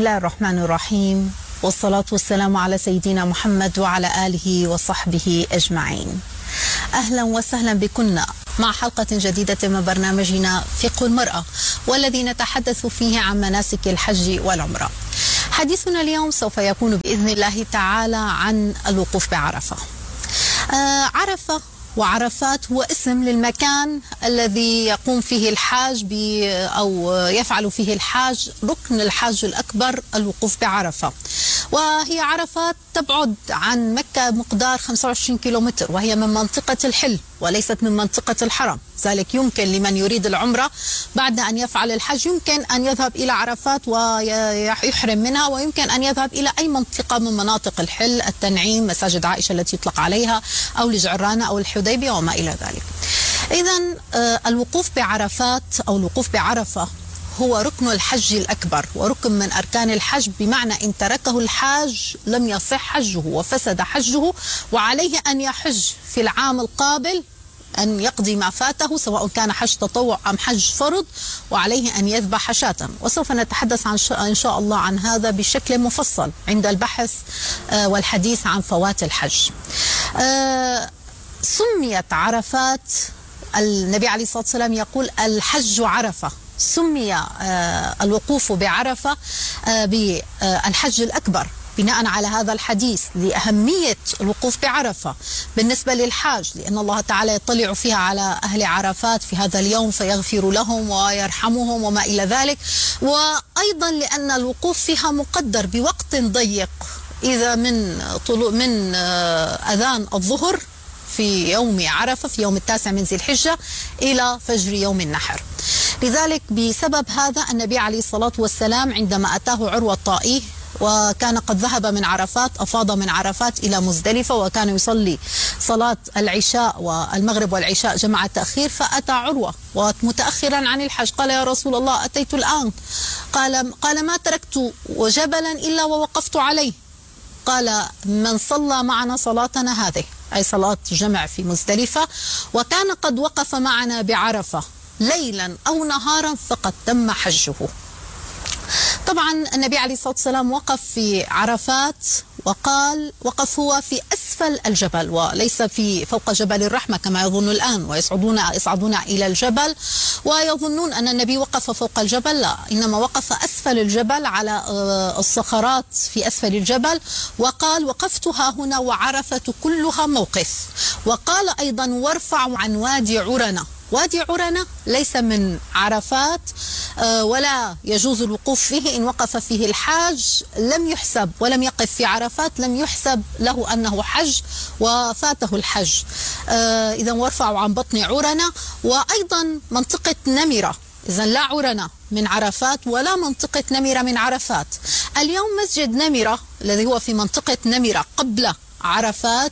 الله الرحمن الرحيم، والصلاة والسلام على سيدنا محمد وعلى آله وصحبه أجمعين. أهلا وسهلا بكنا مع حلقة جديدة من برنامجنا فقه المرأة، والذي نتحدث فيه عن مناسك الحج والعمرة. حديثنا اليوم سوف يكون بإذن الله تعالى عن الوقوف بعرفة. عرفة وعرفات هو اسم للمكان الذي يقوم فيه الحاج أو يفعل فيه الحاج ركن الحاج الأكبر، الوقوف بعرفة. وهي عرفات تبعد عن مكة مقدار 25 كيلومتر، وهي من منطقة الحل وليست من منطقة الحرم. ذلك يمكن لمن يريد العمرة بعد أن يفعل الحج يمكن أن يذهب إلى عرفات ويحرم منها، ويمكن أن يذهب إلى أي منطقة من مناطق الحل، التنعيم، مساجد عائشة التي يطلق عليها، أو لجعرانة أو الحديبية وما إلى ذلك. إذن الوقوف بعرفات أو الوقوف بعرفة هو ركن الحج الأكبر وركن من أركان الحج، بمعنى إن تركه الحاج لم يصح حجه وفسد حجه، وعليه أن يحج في العام القابل، أن يقضي ما فاته سواء كان حج تطوع أم حج فرض، وعليه أن يذبح شاة. وسوف نتحدث إن شاء الله عن هذا بشكل مفصل عند البحث والحديث عن فوات الحج. سميت عرفات، النبي عليه الصلاة والسلام يقول الحج عرفة، سمي الوقوف بعرفة بالحج الأكبر بناء على هذا الحديث، لأهمية الوقوف بعرفة بالنسبة للحاج، لأن الله تعالى يطلع فيها على أهل عرفات في هذا اليوم فيغفر لهم ويرحمهم وما إلى ذلك، وأيضا لأن الوقوف فيها مقدر بوقت ضيق، إذا من أذان الظهر في يوم عرفة في يوم 9 من ذي الحجة إلى فجر يوم النحر. لذلك بسبب هذا النبي عليه الصلاة والسلام عندما أتاه عروة الطائي وكان قد ذهب من عرفات، أفاض من عرفات إلى مزدلفة، وكان يصلي صلاة العشاء والمغرب والعشاء جمع التأخير، فأتى عروة ومتأخرا عن الحج، قال يا رسول الله أتيت الآن، قال ما تركت جبلا إلا ووقفت عليه، قال من صلى معنا صلاتنا هذه، أي صلاة جمع في مزدلفة، وكان قد وقف معنا بعرفة ليلا أو نهارا فقد تم حجه. طبعا النبي عليه الصلاة والسلام وقف في عرفات، وقال وقف هو في أسفل الجبل وليس في فوق جبل الرحمة كما يظن الآن، ويصعدون إلى الجبل ويظنون أن النبي وقف فوق الجبل، لا، إنما وقف أسفل الجبل على الصخرات في أسفل الجبل، وقال وقفت ها هنا وعرفة كلها موقف. وقال أيضا وارفعوا عن وادي عرنة. وادي عرنة ليس من عرفات ولا يجوز الوقوف فيه، إن وقف فيه الحاج لم يحسب، ولم يقف في عرفات لم يحسب له أنه حج وفاته الحج. إذا وارفعوا عن بطن عرنة. وأيضا منطقة نمرة، إذا لا عرنة من عرفات ولا منطقة نمرة من عرفات. اليوم مسجد نمرة الذي هو في منطقة نمرة قبل عرفات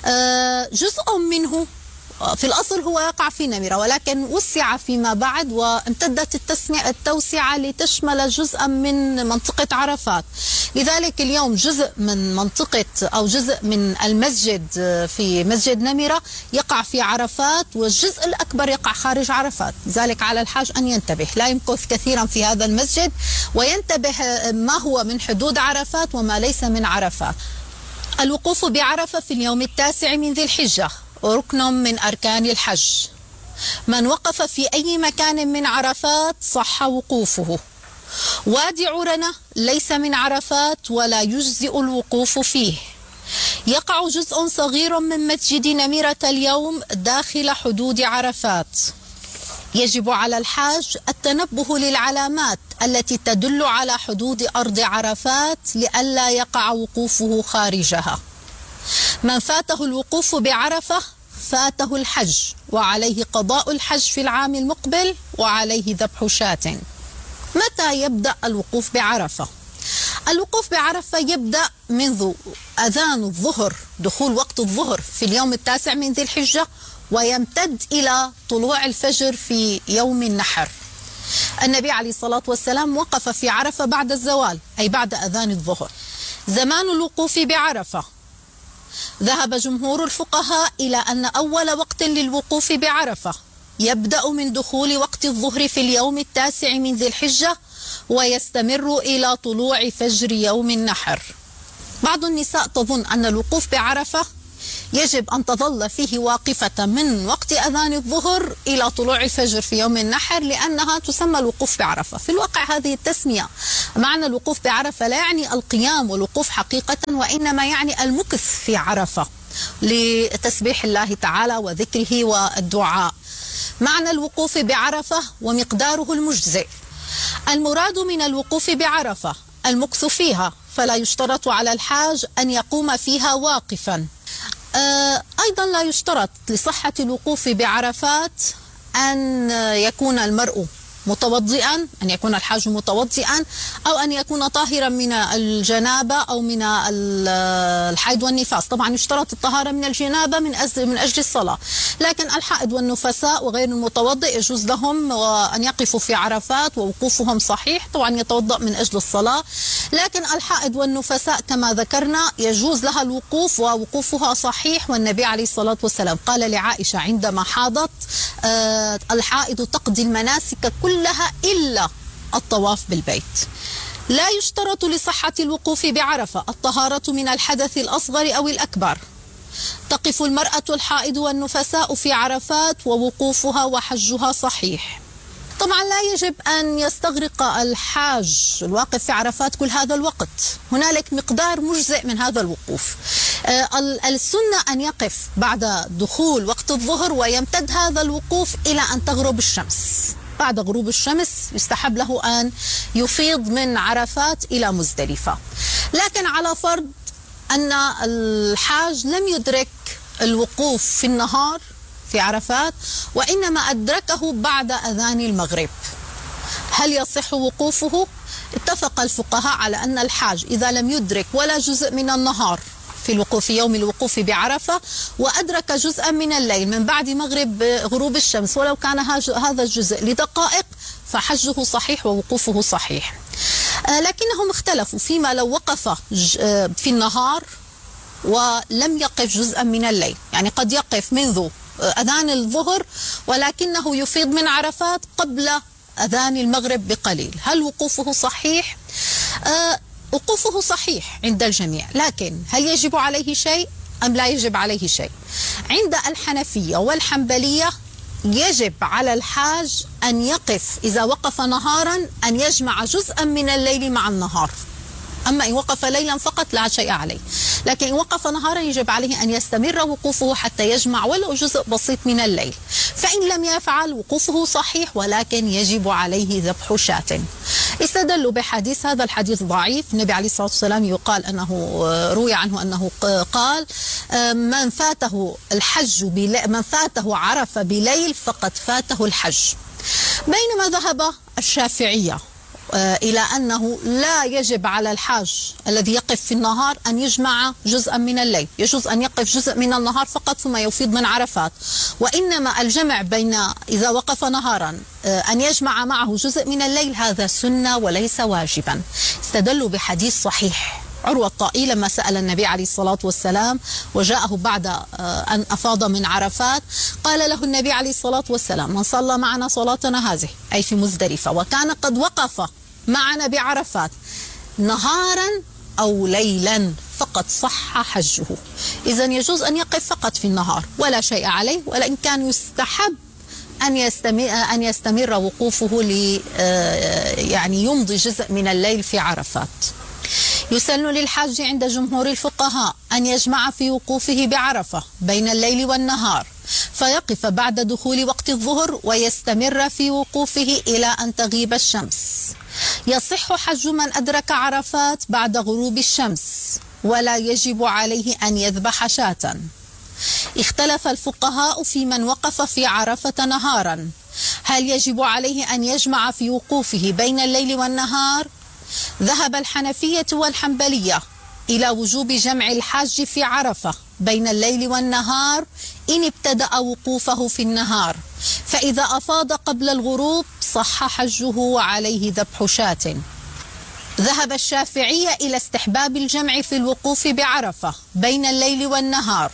جزء منه في الأصل هو يقع في نمرة، ولكن وسع فيما بعد وامتدت التوسعة لتشمل جزءا من منطقة عرفات. لذلك اليوم جزء من منطقة أو جزء من المسجد في مسجد نمرة يقع في عرفات، والجزء الأكبر يقع خارج عرفات. لذلك على الحاج أن ينتبه، لا يمكث كثيرا في هذا المسجد، وينتبه ما هو من حدود عرفات وما ليس من عرفات. الوقوف بعرفة في اليوم 9 من ذي الحجة ركن من أركان الحج. من وقف في أي مكان من عرفات صح وقوفه. وادي عرنة ليس من عرفات ولا يجزئ الوقوف فيه. يقع جزء صغير من مسجد نمرة اليوم داخل حدود عرفات. يجب على الحاج التنبه للعلامات التي تدل على حدود أرض عرفات لئلا يقع وقوفه خارجها. من فاته الوقوف بعرفة فاته الحج، وعليه قضاء الحج في العام المقبل، وعليه ذبح شاة. متى يبدأ الوقوف بعرفة؟ الوقوف بعرفة يبدأ منذ أذان الظهر، دخول وقت الظهر في اليوم 9 من ذي الحجة، ويمتد إلى طلوع الفجر في يوم النحر. النبي عليه الصلاة والسلام وقف في عرفة بعد الزوال، أي بعد أذان الظهر. زمان الوقوف بعرفة، ذهب جمهور الفقهاء إلى أن أول وقت للوقوف بعرفة يبدأ من دخول وقت الظهر في اليوم 9 من ذي الحجة، ويستمر إلى طلوع فجر يوم النحر. بعض النساء تظن أن الوقوف بعرفة يجب أن تظل فيه واقفة من وقت أذان الظهر إلى طلوع الفجر في يوم النحر لأنها تسمى الوقوف بعرفة. في الواقع هذه التسمية معنى الوقوف بعرفة لا يعني القيام والوقوف حقيقة، وإنما يعني المكث في عرفة لتسبيح الله تعالى وذكره والدعاء. معنى الوقوف بعرفة ومقداره المجزئ. المراد من الوقوف بعرفة المكث فيها، فلا يشترط على الحاج أن يقوم فيها واقفا. أيضا لا يشترط لصحة الوقوف بعرفات أن يكون المرء متوضئا، أن يكون الحاج متوضئا، أو أن يكون طاهرا من الجنابة أو من الحيض والنفاس. طبعا يشترط الطهارة من الجنابة من أجل الصلاة، لكن الحائض والنفساء وغير المتوضئ يجوز لهم أن يقفوا في عرفات ووقوفهم صحيح، طبعا يتوضأ من أجل الصلاة. لكن الحائض والنفساء كما ذكرنا يجوز لها الوقوف ووقوفها صحيح، والنبي عليه الصلاة والسلام قال لعائشة عندما حاضت: الحائض تقضي المناسك كلها إلا الطواف بالبيت. لا يشترط لصحة الوقوف بعرفة الطهارة من الحدث الأصغر أو الأكبر. تقف المرأة الحائض والنفساء في عرفات ووقوفها وحجها صحيح. طبعا لا يجب أن يستغرق الحاج الواقف في عرفات كل هذا الوقت، هنالك مقدار مجزئ من هذا الوقوف. السنة أن يقف بعد دخول وقت الظهر ويمتد هذا الوقوف إلى أن تغرب الشمس. بعد غروب الشمس يستحب له أن يفيض من عرفات إلى مزدلفة. لكن على فرض أن الحاج لم يدرك الوقوف في النهار في عرفات وإنما أدركه بعد أذان المغرب، هل يصح وقوفه؟ اتفق الفقهاء على أن الحاج إذا لم يدرك ولا جزء من النهار في يوم الوقوف بعرفة وأدرك جزءا من الليل من بعد مغرب غروب الشمس ولو كان هذا الجزء لدقائق فحجه صحيح ووقوفه صحيح. لكنهم اختلفوا فيما لو وقف في النهار ولم يقف جزءا من الليل، يعني قد يقف منذ أذان الظهر ولكنه يفيض من عرفات قبل أذان المغرب بقليل، هل وقوفه صحيح؟ وقوفه صحيح عند الجميع، لكن هل يجب عليه شيء أم لا يجب عليه شيء؟ عند الحنفية والحنبلية يجب على الحاج أن يقف إذا وقف نهارا أن يجمع جزءا من الليل مع النهار، أما إن وقف ليلا فقط لا شيء عليه، لكن إن وقف نهارا يجب عليه أن يستمر وقوفه حتى يجمع ولو جزء بسيط من الليل. فإن لم يفعل وقوفه صحيح ولكن يجب عليه ذبح شاة. استدلوا بحديث، هذا الحديث ضعيف، النبي عليه الصلاة والسلام يقال أنه روي عنه أنه قال: من فاته الحج من فاته عرفة بليل فقد فاته الحج. بينما ذهب الشافعية إلى أنه لا يجب على الحاج الذي يقف في النهار أن يجمع جزءا من الليل، يجوز أن يقف جزء من النهار فقط ثم يفيض من عرفات، وإنما الجمع بين إذا وقف نهارا أن يجمع معه جزء من الليل هذا سنة وليس واجبا. استدلوا بحديث صحيح عروة الطائي لما سأل النبي عليه الصلاة والسلام وجاءه بعد أن أفاض من عرفات، قال له النبي عليه الصلاة والسلام: من صلى معنا صلاتنا هذه أي في مزدلفة وكان قد وقف معنا بعرفات نهارا أو ليلا فقد صح حجه. إذا يجوز أن يقف فقط في النهار ولا شيء عليه، ولكن كان يستحب أن يستمر وقوفه يعني يمضي جزء من الليل في عرفات. يسن للحاج عند جمهور الفقهاء أن يجمع في وقوفه بعرفة بين الليل والنهار، فيقف بعد دخول وقت الظهر ويستمر في وقوفه إلى أن تغيب الشمس. يصح حج من أدرك عرفات بعد غروب الشمس ولا يجب عليه أن يذبح شاة. اختلف الفقهاء في من وقف في عرفة نهارا، هل يجب عليه أن يجمع في وقوفه بين الليل والنهار؟ ذهب الحنفية والحنبلية إلى وجوب جمع الحاج في عرفة بين الليل والنهار إن ابتدأ وقوفه في النهار، فإذا أفاض قبل الغروب صح حجه وعليه ذبح شاة. ذهب الشافعية إلى استحباب الجمع في الوقوف بعرفة بين الليل والنهار،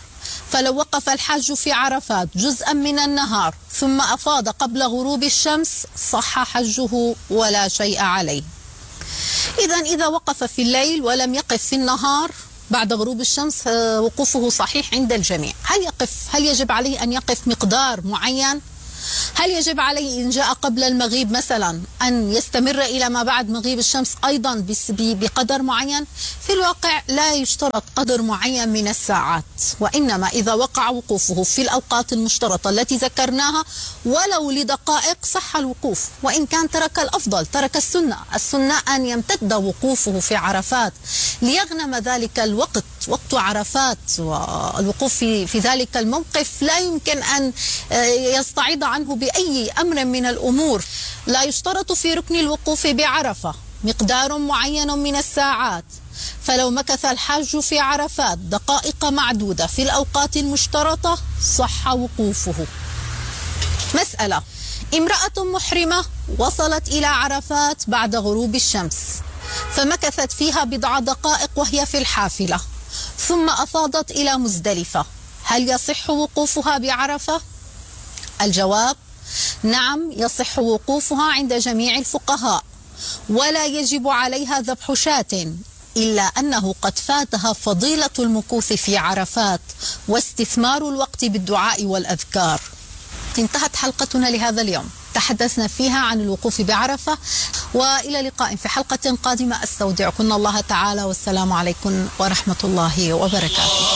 فلو وقف الحاج في عرفات جزءا من النهار ثم أفاض قبل غروب الشمس صح حجه ولا شيء عليه. إذا وقف في الليل ولم يقف في النهار بعد غروب الشمس وقوفه صحيح عند الجميع. هل يجب عليه أن يقف مقدار معين؟ هل يجب عليه إن جاء قبل المغيب مثلا أن يستمر إلى ما بعد مغيب الشمس أيضا بقدر معين؟ في الواقع لا يشترط قدر معين من الساعات، وإنما إذا وقع وقوفه في الأوقات المشترطة التي ذكرناها ولو لدقائق صح الوقوف، وإن كان ترك الأفضل، ترك السنة أن يمتد وقوفه في عرفات ليغنم ذلك الوقت، وقت عرفات، والوقوف في ذلك الموقف لا يمكن أن يستعيض عنه بأي أمر من الأمور. لا يشترط في ركن الوقوف بعرفة مقدار معين من الساعات، فلو مكث الحاج في عرفات دقائق معدودة في الأوقات المشترطة صح وقوفه. مسألة: امرأة محرمة وصلت إلى عرفات بعد غروب الشمس فمكثت فيها بضع دقائق وهي في الحافلة ثم أفاضت إلى مزدلفة، هل يصح وقوفها بعرفة؟ الجواب: نعم، يصح وقوفها عند جميع الفقهاء، ولا يجب عليها ذبح شاة، إلا أنه قد فاتها فضيلة المكوث في عرفات واستثمار الوقت بالدعاء والأذكار. انتهت حلقتنا لهذا اليوم، تحدثنا فيها عن الوقوف بعرفة، وإلى لقاء في حلقة قادمة. أستودعكم الله تعالى، والسلام عليكم ورحمة الله وبركاته.